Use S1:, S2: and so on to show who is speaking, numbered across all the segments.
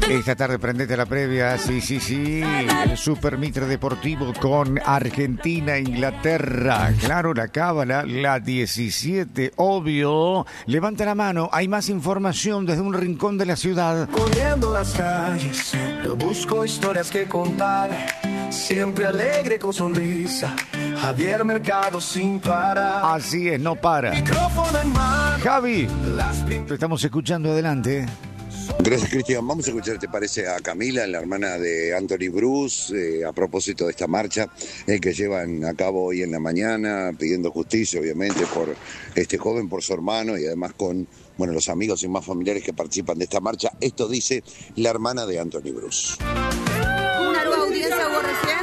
S1: Esta tarde prendete la previa, sí. El Super Mitre Deportivo con Argentina, Inglaterra. Claro, la cábala, la 17, obvio. Levanta la mano, hay más información desde un rincón de la ciudad.
S2: Corriendo las calles, yo busco historias que contar. Siempre alegre con sonrisa, Javier Mercado sin parar.
S1: Así es, no para.
S2: Micrófono en mano.
S1: Javi, te estamos escuchando, adelante.
S3: Gracias, Cristian. Vamos a escuchar, ¿te parece? A Camila, la hermana de Anthony Bruce, a propósito de esta marcha que llevan a cabo hoy en la mañana, pidiendo justicia, obviamente, por este joven, por su hermano y además con, bueno, los amigos y más familiares que participan de esta marcha. Esto dice la hermana de Anthony Bruce.
S4: ¿Una nueva audiencia hubo recién?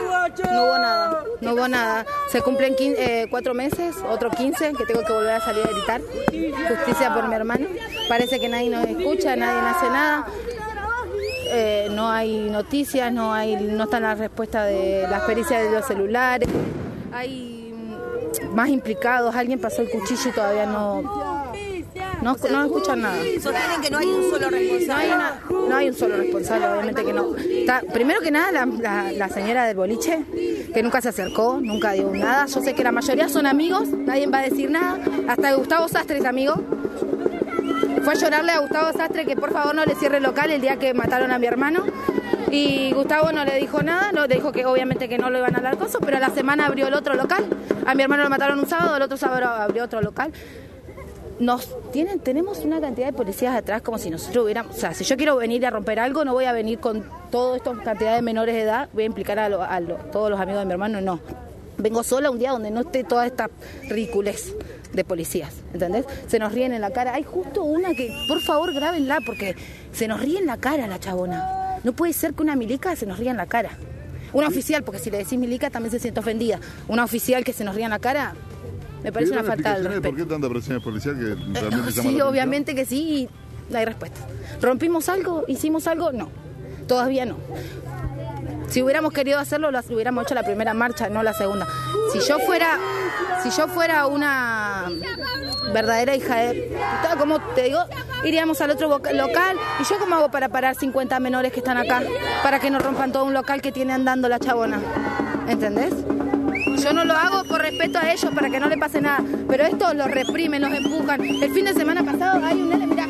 S4: No hubo nada. Se cumplen 4 meses, otros 15, que tengo que volver a salir a gritar. Justicia por mi hermano. Parece que nadie nos escucha, nadie hace nada. No hay noticias, no están las respuestas de las pericias de los celulares. Hay más implicados, alguien pasó el cuchillo y todavía no escuchan nada.
S5: Sostienen que no hay un solo responsable.
S4: No hay un solo responsable, obviamente que no. Primero que nada, la señora del boliche, que nunca se acercó, nunca dio nada. Yo sé que la mayoría son amigos, nadie va a decir nada. Hasta Gustavo Sastre es amigo. Fue a llorarle a Gustavo Sastre que por favor no le cierre el local el día que mataron a mi hermano. Y Gustavo no le dijo nada, no le dijo que obviamente que no lo iban a dar cosas, pero a la semana abrió el otro local. A mi hermano lo mataron un sábado, el otro sábado abrió otro local. Tenemos una cantidad de policías atrás como si nosotros hubiéramos... O sea, si yo quiero venir a romper algo, no voy a venir con toda esta cantidad de menores de edad, voy a implicar a todos los amigos de mi hermano, no. Vengo sola un día donde no esté toda esta ridiculez de policías, ¿entendés? Se nos ríen en la cara. Hay justo una que, por favor, grábenla, porque se nos ríe en la cara la chabona. No puede ser que una milica se nos ría en la cara. Una oficial, porque si le decís milica también se siente ofendida. Una oficial que se nos ría en la cara... Me parece una falta de respeto.
S6: ¿Por qué tanta presión policial que realmente llama
S4: sí,
S6: la
S4: obviamente que sí, y no hay respuesta. ¿Rompimos algo? ¿Hicimos algo? No, todavía no. Si hubiéramos querido hacerlo, lo hubiéramos hecho la primera marcha, no la segunda. Si yo fuera una verdadera hija de... Como te digo, iríamos al otro local. ¿Y yo cómo hago para parar 50 menores que están acá? Para que no rompan todo un local que tiene andando la chabona. ¿Entendés? Yo no lo hago por respeto a ellos, para que no le pase nada. Pero estos los reprimen, los empujan. El fin de semana pasado hay un nene, mirá.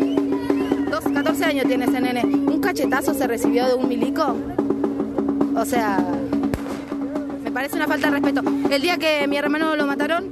S4: 14 años tiene ese nene. Un cachetazo se recibió de un milico. O sea, me parece una falta de respeto. El día que mi hermano lo mataron,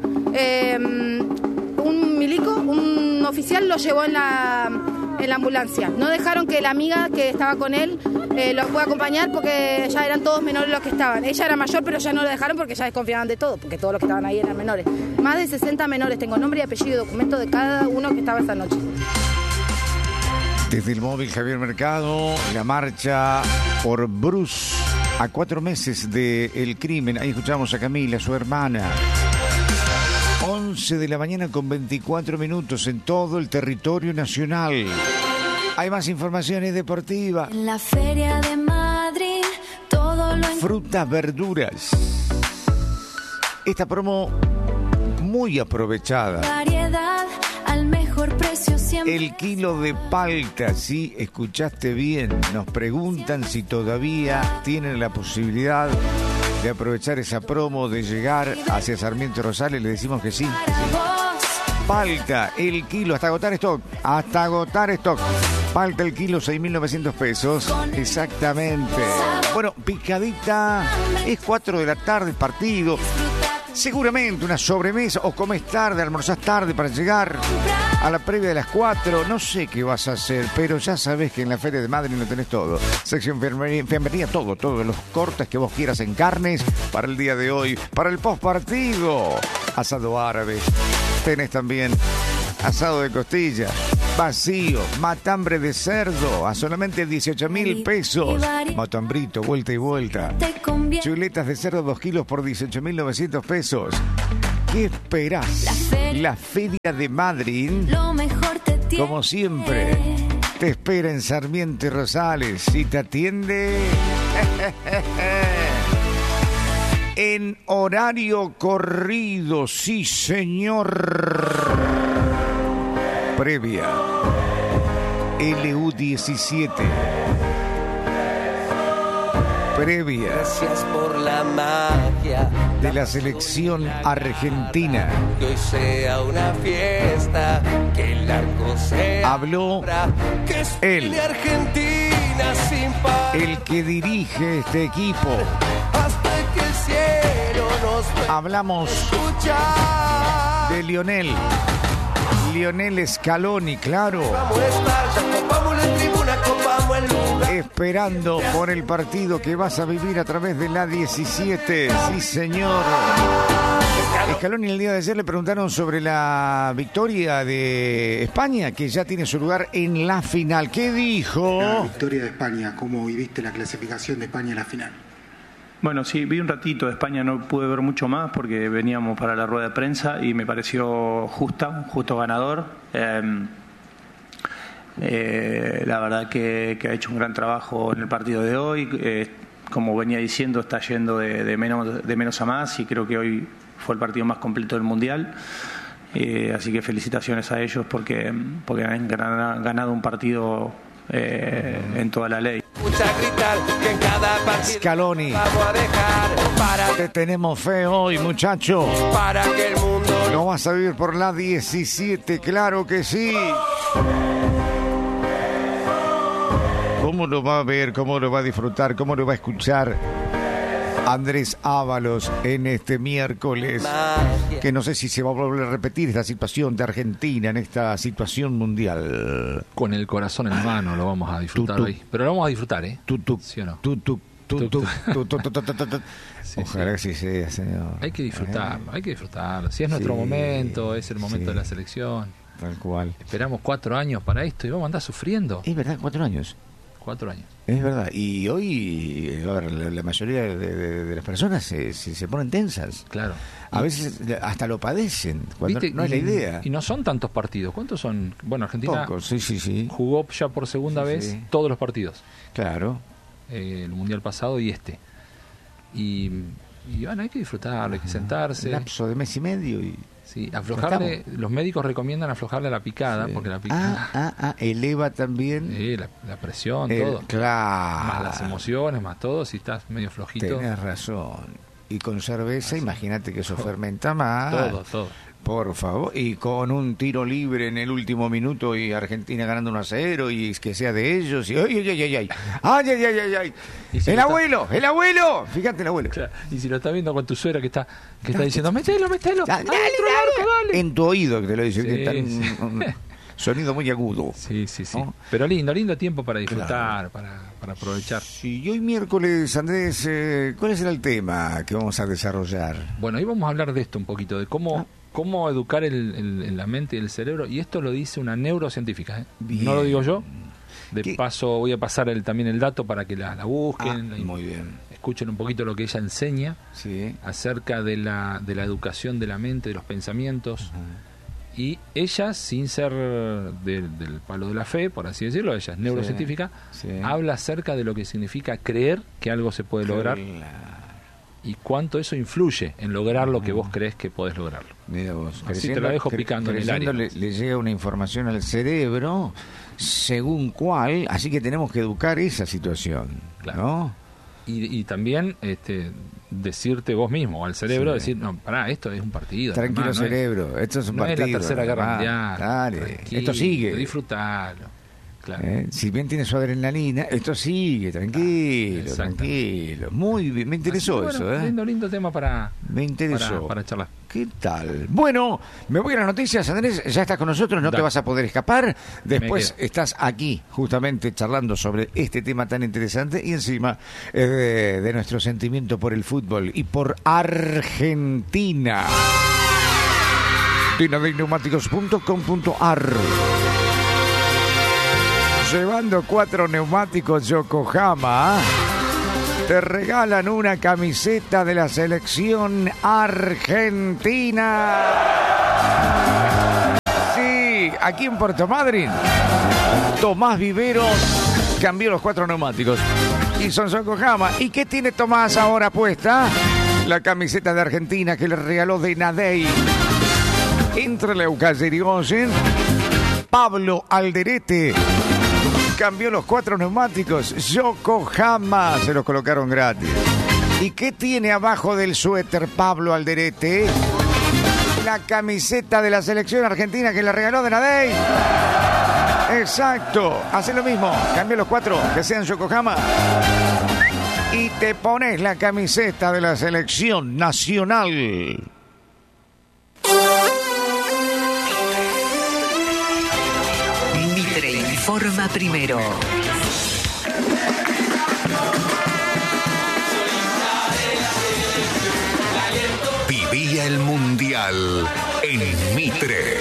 S4: un milico, un oficial lo llevó en la ambulancia. No dejaron que la amiga que estaba con él lo pueda acompañar porque ya eran todos menores los que estaban. Ella era mayor, pero ya no lo dejaron porque ya desconfiaban de todo, porque todos los que estaban ahí eran menores. Más de 60 menores. Tengo nombre y apellido y documento de cada uno que estaba esa noche.
S1: Desde el móvil, Javier Mercado, la marcha por Bruce, a 4 meses del crimen. Ahí escuchamos a Camila, su hermana. 11 de la mañana con 24 minutos en todo el territorio nacional. Hay más informaciones deportivas.
S7: En la Feria de Madrid, todo lo...
S1: Frutas, verduras. Esta promo muy aprovechada.
S7: Variedad al mejor precio siempre.
S1: El kilo de palta, sí, escuchaste bien. Nos preguntan si todavía tienen la posibilidad de aprovechar esa promo, de llegar hacia Sarmiento Rosales. Le decimos que sí. Palta, el kilo, hasta agotar stock. Palta el kilo, 6.900 pesos. Exactamente. Bueno, picadita, es 4 de la tarde, partido. Seguramente una sobremesa, o comes tarde, almorzás tarde para llegar a la previa de las 4. No sé qué vas a hacer, pero ya sabes que en la Feria de Madrid lo tenés todo. Sección enfermería, todos los cortes que vos quieras en carnes para el día de hoy, para el postpartido. Asado árabe, tenés también asado de costilla, vacío, matambre de cerdo a solamente 18.000 pesos. Matambrito, vuelta y vuelta. Chuletas de cerdo 2 kilos por 18.900 pesos. ¿Qué esperás? La Feria de Madrid, como siempre, te espera en Sarmiento y Rosales y te atiende en horario corrido. Sí, señor. Previa LU17 previa
S2: Gracias por la magia
S1: de la selección argentina.
S2: que hoy sea una fiesta, que el arco sea
S1: Habló
S2: que es
S1: él,
S2: de Argentina sin par
S1: el que dirige este equipo.
S2: hasta que el cielo nos pueda
S1: Hablamos
S2: escuchar.
S1: de Lionel Scaloni, claro,
S2: Vamos a estar, ya copamos la tribuna, copamos el lugar.
S1: esperando por el partido que vas a vivir a través de la 17. Sí, señor. Scaloni el día de ayer le preguntaron sobre la victoria de España, que ya tiene su lugar en la final. ¿Qué
S8: La
S1: dijo?
S8: victoria de España, ¿cómo viviste la clasificación de España en la final?
S9: Bueno, sí, vi un ratito de España, no pude ver mucho más porque veníamos para la rueda de prensa y me pareció un justo ganador. La verdad que ha hecho un gran trabajo en el partido de hoy. Como venía diciendo, está yendo de menos a más y creo que hoy fue el partido más completo del Mundial. Así que felicitaciones a ellos porque han ganado un partido en toda la ley.
S2: Escucha gritar que en cada partido
S1: Scaloni,
S2: vamos a dejar
S1: te tenemos fe hoy, muchacho.
S2: para que el mundo
S1: ¿No vas a vivir por la 17? Claro que sí. ¿Cómo lo va a ver? ¿Cómo lo va a disfrutar? ¿Cómo lo va a escuchar Andrés Ábalos en este miércoles? Que no sé si se va a volver a repetir esta situación de Argentina en esta situación mundial.
S10: Con el corazón en la mano lo vamos a disfrutar
S1: Tú.
S10: hoy. Pero lo vamos a disfrutar, ¿eh? ¿Sí o no? Sí,
S1: Ojalá que sí sea, señor.
S10: Hay que disfrutarlo. Si es nuestro momento, es el momento de la selección.
S1: Tal cual.
S10: Esperamos 4 años para esto y vamos a andar sufriendo.
S1: Es verdad, 4 años.
S10: 4 años.
S1: Es verdad. Y hoy, a ver, la mayoría de las personas se ponen tensas.
S10: Claro.
S1: A veces hasta lo padecen, cuando
S10: ¿Viste?
S1: no es la idea.
S10: Y no son tantos partidos. ¿Cuántos son? Bueno, Argentina
S1: Pocos, sí.
S10: jugó ya por segunda vez todos los partidos.
S1: Claro.
S10: El Mundial pasado y este. Y bueno, hay que disfrutarlo, hay que sentarse.
S1: Un lapso de mes y medio y...
S10: Sí, aflojarle, los médicos recomiendan aflojarle la picada, porque la picada
S1: eleva también
S10: la presión, todo.
S1: Claro.
S10: Más las emociones, más todo, si estás medio flojito.
S1: Tenés razón. Y con cerveza, imagínate que eso fermenta más.
S10: Todo.
S1: Por favor. Y con un tiro libre en el último minuto y Argentina ganando 1-0 y que sea de ellos. Y ¡ay!
S10: Y si
S1: ¡El abuelo! Fíjate el abuelo.
S10: Claro. Y si lo estás viendo con tu suegra que está diciendo, metelo.
S1: Dale. En tu oído que te lo dice. Un sonido muy agudo.
S10: Sí.
S1: ¿No?
S10: Pero lindo tiempo para disfrutar, para aprovechar.
S1: Sí, y hoy miércoles, Andrés, ¿cuál será el tema que vamos a desarrollar?
S10: Bueno, hoy vamos a hablar de esto un poquito, de cómo educar la mente y el cerebro, y esto lo dice una neurocientífica, ¿eh? No lo digo yo. Paso voy a pasar también el dato para que la busquen.
S1: Muy bien.
S10: Escuchen un poquito lo que ella enseña acerca de la educación de la mente, de los pensamientos. Y ella, sin ser del palo de la fe, por así decirlo, ella es neurocientífica, habla acerca de lo que significa creer que algo se puede lograr y cuánto eso influye en lograr lo que vos crees que podés lograrlo.
S1: Mira vos,
S10: así te la dejo picando en el área.
S1: Le llega una información al cerebro, según cuál, así que tenemos que educar esa situación,
S10: claro.
S1: ¿no?
S10: Y también decirte vos mismo al cerebro, decir, no, pará, esto es un partido.
S1: Tranquilo,
S10: hermano,
S1: cerebro, esto es un partido.
S10: No es la tercera guerra mundial.
S1: Dale, esto sigue.
S10: Disfrutalo. Claro.
S1: Si bien tiene su adrenalina, esto sigue, tranquilo. Muy bien, me interesó eso.
S10: Lindo tema
S1: me interesó.
S10: Para charlar.
S1: ¿Qué tal? Bueno, me voy a las noticias, Andrés, ya estás con nosotros, no te vas a poder escapar. Después estás aquí, justamente, charlando sobre este tema tan interesante y encima de nuestro sentimiento por el fútbol y por Argentina. Dinadeyneumáticos.com.ar. Llevando 4 neumáticos Yokohama, te regalan una camiseta de la selección argentina. Sí, aquí en Puerto Madryn, Tomás Viveros cambió los 4 neumáticos y son Yokohama. ¿Y qué tiene Tomás ahora puesta? La camiseta de Argentina que le regaló Denadey. Entre Leucalle Irigoyen, Pablo Alderete, cambió los 4 neumáticos Yokohama, se los colocaron gratis. ¿Y qué tiene abajo del suéter Pablo Alderete? La camiseta de la selección argentina que le regaló Denadey. Exacto, hace lo mismo, cambia los 4, que sean Yokohama. Y te pones la camiseta de la selección nacional.
S11: Mitre informa primero.
S12: Vivía el Mundial en Mitre.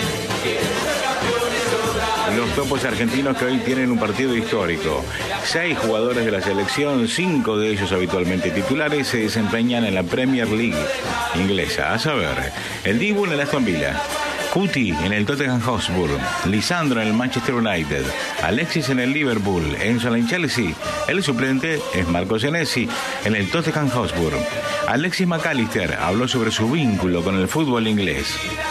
S13: Los topos argentinos que hoy tienen un partido histórico. 6 jugadores de la selección, 5 de ellos habitualmente titulares, se desempeñan en la Premier League inglesa. A saber, el Dibu en el Aston Villa, Cuti en el Tottenham Hotspur, Lisandro en el Manchester United, Alexis en el Liverpool, Enzo en el Chelsea. El suplente es Marco Senesi en el Tottenham Hotspur. Alexis McAllister habló sobre su vínculo con el fútbol inglés.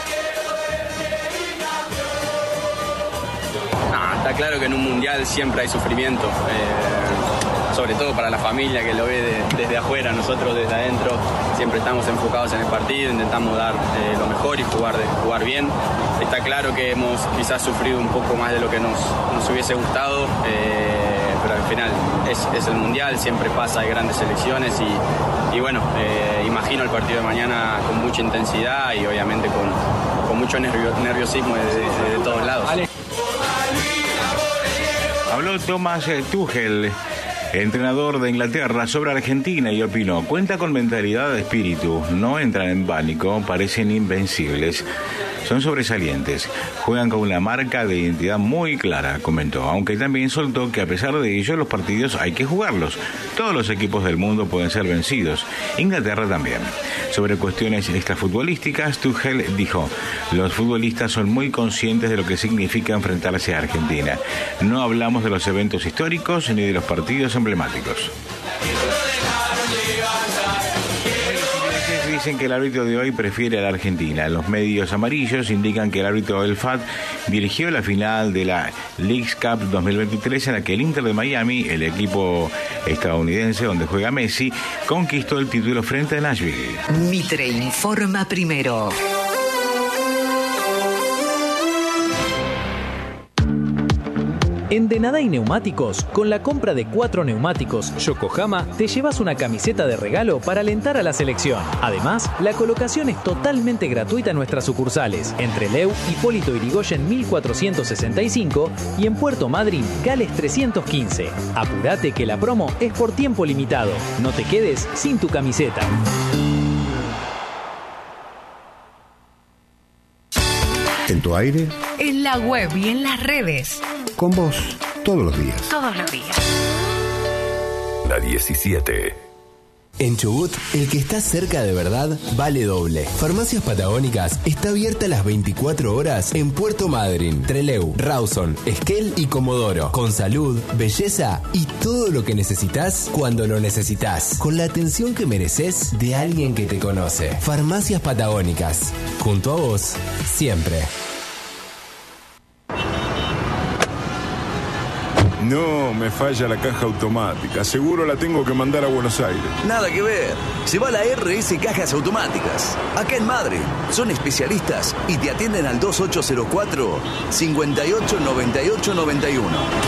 S14: Está claro que en un mundial siempre hay sufrimiento, sobre todo para la familia que lo ve desde afuera. Nosotros desde adentro siempre estamos enfocados en el partido, intentamos dar lo mejor y jugar bien. Está claro que hemos quizás sufrido un poco más de lo que nos hubiese gustado, pero al final es el mundial, siempre pasa, hay grandes selecciones y bueno, imagino el partido de mañana con mucha intensidad y obviamente con mucho nerviosismo de todos lados.
S13: Habló Thomas Tuchel, entrenador de Inglaterra, sobre Argentina y opinó: cuenta con mentalidad de espíritu, no entran en pánico, parecen invencibles, son sobresalientes, juegan con una marca de identidad muy clara, comentó, aunque también soltó que a pesar de ello los partidos hay que jugarlos, todos los equipos del mundo pueden ser vencidos, Inglaterra también. Sobre cuestiones extrafutbolísticas, Tuchel dijo: los futbolistas son muy conscientes de lo que significa enfrentarse a Argentina. No hablamos de los eventos históricos ni de los partidos emblemáticos. Dicen que el árbitro de hoy prefiere a la Argentina. Los medios amarillos indican que el árbitro del FAT dirigió la final de la Leagues Cup 2023 en la que el Inter de Miami, el equipo estadounidense donde juega Messi, conquistó el título frente a Nashville.
S11: Mitre informa primero.
S15: En Denadey Neumáticos, con la compra de 4 neumáticos Yokohama, te llevas una camiseta de regalo para alentar a la selección. Además, la colocación es totalmente gratuita en nuestras sucursales, en Trelew, Hipólito Yrigoyen 1465 y en Puerto Madryn, Gales 315. Apúrate que la promo es por tiempo limitado. No te quedes sin tu camiseta.
S16: ¿En tu aire?
S11: En la web y en las redes.
S16: Con vos, todos los días.
S11: Todos los días.
S12: La 17.
S17: En Chubut, el que está cerca de verdad vale doble. Farmacias Patagónicas está abierta las 24 horas en Puerto Madryn, Trelew, Rawson, Esquel y Comodoro. Con salud, belleza y todo lo que necesitas cuando lo necesitas. Con la atención que mereces de alguien que te conoce. Farmacias Patagónicas. Junto a vos, siempre.
S18: No, me falla la caja automática. Seguro la tengo que mandar a Buenos Aires.
S19: Nada que ver. Se va a la RS Cajas Automáticas. Acá en Madrid. Son especialistas y te atienden al 2804 58 98 91.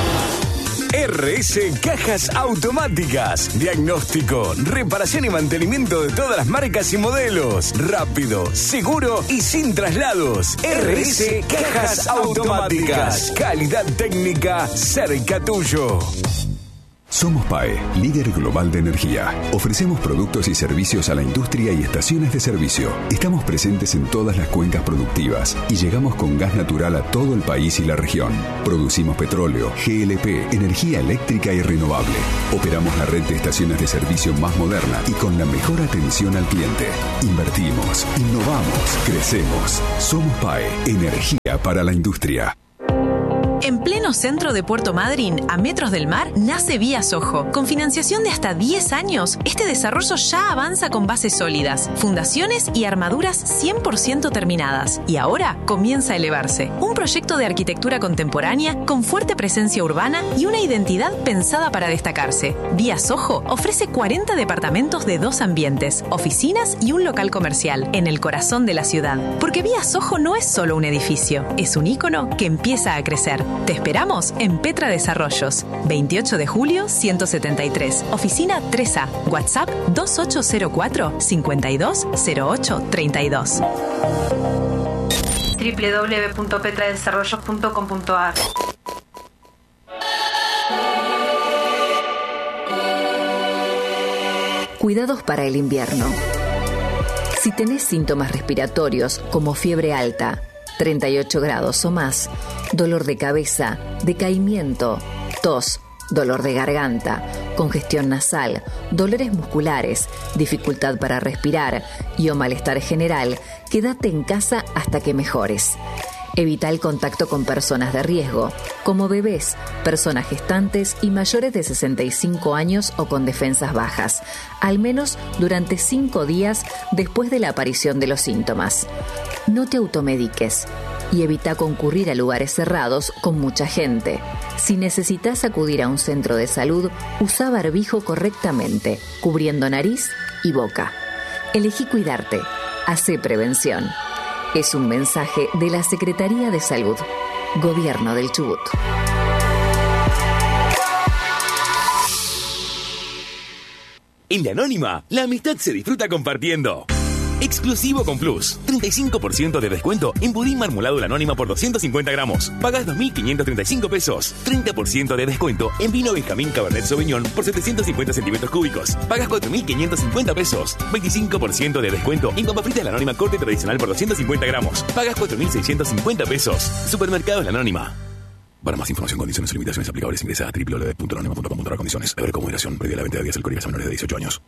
S20: RS Cajas Automáticas. Diagnóstico, reparación y mantenimiento de todas las marcas y modelos. Rápido, seguro y sin traslados. RS Cajas Automáticas. Calidad técnica cerca tuyo.
S21: Somos PAE, líder global de energía. Ofrecemos productos y servicios a la industria y estaciones de servicio. Estamos presentes en todas las cuencas productivas y llegamos con gas natural a todo el país y la región. Producimos petróleo, GLP, energía eléctrica y renovable. Operamos la red de estaciones de servicio más moderna y con la mejor atención al cliente. Invertimos, innovamos, crecemos. Somos PAE, energía para la industria.
S3: En pleno centro de Puerto Madryn, a metros del mar, nace Vía Sojo. Con financiación de hasta 10 años, este desarrollo ya avanza con bases sólidas, fundaciones y armaduras 100% terminadas. Y ahora comienza a elevarse. Un proyecto de arquitectura contemporánea con fuerte presencia urbana y una identidad pensada para destacarse. Vía Sojo ofrece 40 departamentos de 2 ambientes, oficinas y un local comercial en el corazón de la ciudad. Porque Vía Sojo no es solo un edificio, es un ícono que empieza a crecer. Te esperamos en Petra Desarrollos, 28 de julio 173, oficina 3A, WhatsApp 2804-520832.
S22: www.petradesarrollos.com.ar.
S23: Cuidados para el invierno. Si tenés síntomas respiratorios como fiebre alta, 38 grados o más, dolor de cabeza, decaimiento, tos, dolor de garganta, congestión nasal, dolores musculares, dificultad para respirar y o malestar general, quédate en casa hasta que mejores. Evita el contacto con personas de riesgo, como bebés, personas gestantes y mayores de 65 años o con defensas bajas, al menos durante 5 días después de la aparición de los síntomas. No te automediques y evita concurrir a lugares cerrados con mucha gente. Si necesitas acudir a un centro de salud, usa barbijo correctamente, cubriendo nariz y boca. Elegí cuidarte. Hacé prevención. Es un mensaje de la Secretaría de Salud, Gobierno del Chubut.
S20: En La Anónima, la amistad se disfruta compartiendo. Exclusivo con Plus. 35% de descuento en budín marmolado La Anónima por 250 gramos. Pagas 2.535 pesos. 30% de descuento en vino Benjamín Cabernet Sauvignon por 750 centímetros cúbicos. Pagas 4.550 pesos. 25% de descuento en papa frita La Anónima corte tradicional por 250 gramos. Pagas 4.650 pesos. Supermercados La Anónima. Para más información, condiciones y limitaciones aplicables, ingresa a www.lanónima.com.ar. Condiciones. Deber con moderación. Previa la venta de bebidas alcohólicas a menores de 18 años.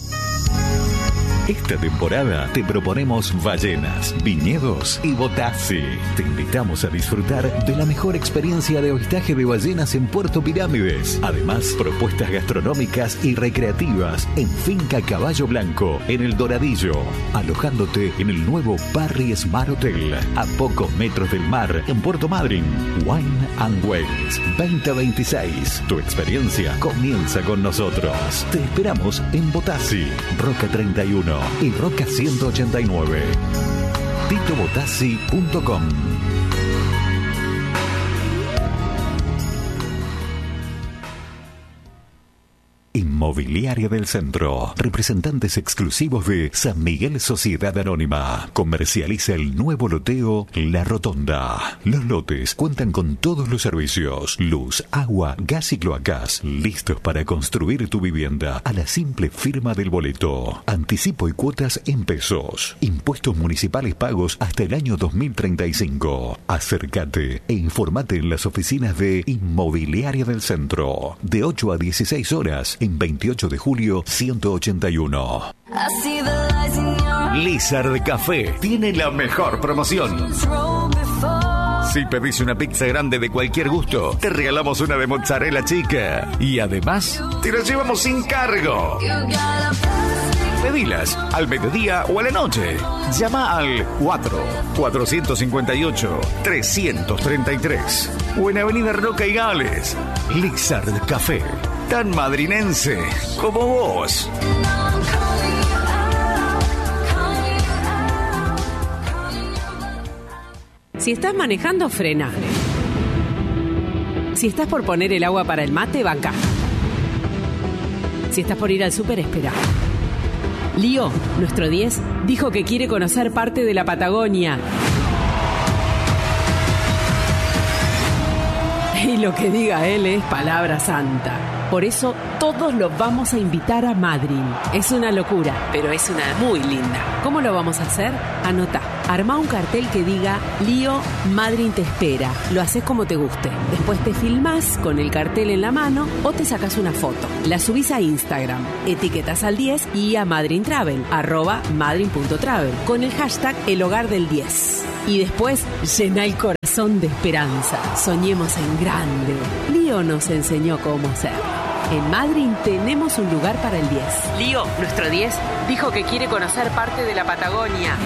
S12: Esta temporada te proponemos ballenas, viñedos y botazi. Te invitamos a disfrutar de la mejor experiencia de avistaje de ballenas en Puerto Pirámides. Además, propuestas gastronómicas y recreativas en Finca Caballo Blanco, en El Doradillo. Alojándote en el nuevo Parry Smart Hotel, a pocos metros del mar, en Puerto Madryn. Wine and Wales 2026. Tu experiencia comienza con nosotros. Te esperamos en Botazi, Roca 31 y Roca 189. titobotazi.com. Inmobiliaria del Centro. Representantes exclusivos de San Miguel Sociedad Anónima. Comercializa el nuevo loteo La Rotonda. Los lotes cuentan con todos los servicios: luz, agua, gas y cloacas. Listos para construir tu vivienda a la simple firma del boleto. Anticipo y cuotas en pesos. Impuestos municipales pagos hasta el año 2035. Acércate e informate en las oficinas de Inmobiliaria del Centro. De 8 a 16 horas en 28 de julio 181. Lizard Café tiene la mejor promoción. Si pedís una pizza grande de cualquier gusto, te regalamos una de mozzarella chica. Y además, te la llevamos sin cargo. Pedilas al mediodía o a la noche. Llama al 458-333 o en Avenida Roca y Gales. Lizard Café, tan madrinense como vos.
S24: Si estás manejando, frena. Si estás por poner el agua para el mate, banca. Si estás por ir al súper, espera. Lío, nuestro 10, dijo que quiere conocer parte de la Patagonia. Y lo que diga él es palabra santa. Por eso todos los vamos a invitar a Madryn. Es una locura, pero es una muy linda. ¿Cómo lo vamos a hacer? Anotá. Armá un cartel que diga Lío, Madryn te espera. Lo haces como te guste. Después te filmás con el cartel en la mano o te sacás una foto. La subís a Instagram. Etiquetas al 10 y a Madryn Travel, @madryn.travel, con el hashtag El Hogar del 10. Y después llená el corazón son de esperanza. Soñemos en grande. Lío nos enseñó cómo hacerlo. En Madryn tenemos un lugar para el 10. Lío, nuestro 10, dijo que quiere conocer parte de la Patagonia.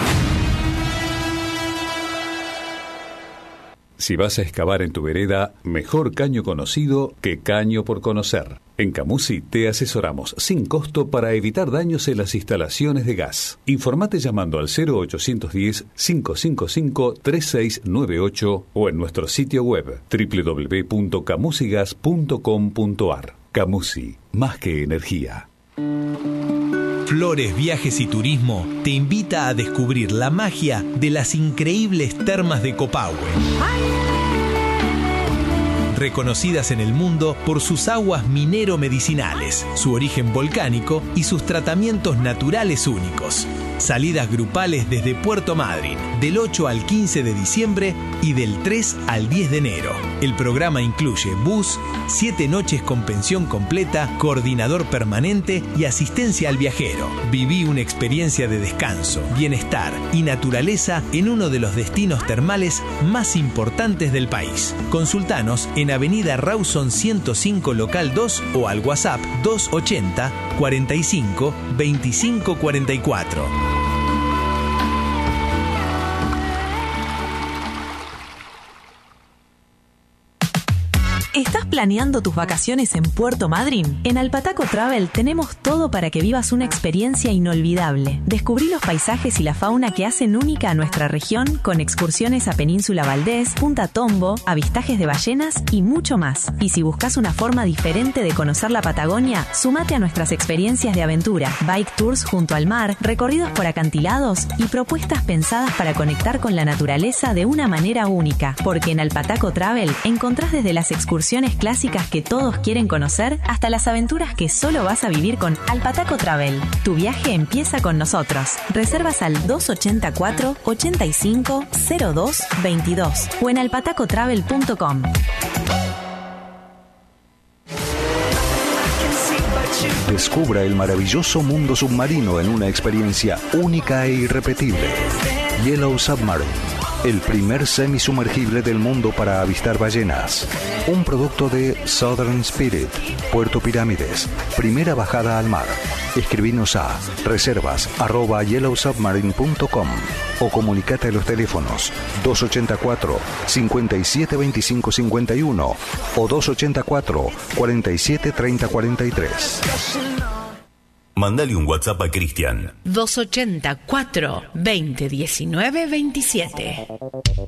S21: Si vas a excavar en tu vereda, mejor caño conocido que caño por conocer. En Camusi te asesoramos sin costo para evitar daños en las instalaciones de gas. Informate llamando al 0810-555-3698 o en nuestro sitio web www.camusigas.com.ar. Camusi, más que energía.
S4: Flores, Viajes y Turismo te invita a descubrir la magia de las increíbles termas de Copahue. Reconocidas en el mundo por sus aguas minero-medicinales, su origen volcánico y sus tratamientos naturales únicos. Salidas grupales desde Puerto Madryn, del 8 al 15 de diciembre y del 3 al 10 de enero. El programa incluye bus, 7 noches con pensión completa, coordinador permanente y asistencia al viajero. Viví una experiencia de descanso, bienestar y naturaleza en uno de los destinos termales más importantes del país. Consultanos en Avenida Rawson 105 Local 2 o al WhatsApp 280 45 25 44.
S3: ¿Estás planeando tus vacaciones en Puerto Madryn? En Alpataco Travel tenemos todo para que vivas una experiencia inolvidable. Descubrí los paisajes y la fauna que hacen única a nuestra región con excursiones a Península Valdés, Punta Tombo, avistajes de ballenas y mucho más. Y si buscas una forma diferente de conocer la Patagonia, sumate a nuestras experiencias de aventura, bike tours junto al mar, recorridos por acantilados y propuestas pensadas para conectar con la naturaleza de una manera única. Porque en Alpataco Travel encontrás desde las excursiones clásicas que todos quieren conocer hasta las aventuras que solo vas a vivir con Alpataco Travel. Tu viaje empieza con nosotros. Reservas al 284 85 02 22 o en alpatacotravel.com.
S21: Descubra el maravilloso mundo submarino en una experiencia única e irrepetible. Yellow Submarine. El primer semisumergible del mundo para avistar ballenas. Un producto de Southern Spirit, Puerto Pirámides. Primera bajada al mar. Escribinos a reservas@yellowsubmarine.com o comunicate a los teléfonos 284 57 25 51 o 284 47 30 43.
S20: Mándale un WhatsApp a Cristian.
S11: 284 20 19 27.